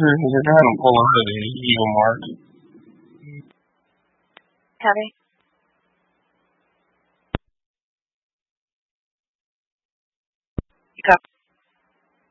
They're trying to pull out of the Eagle Mark. Heavy. You got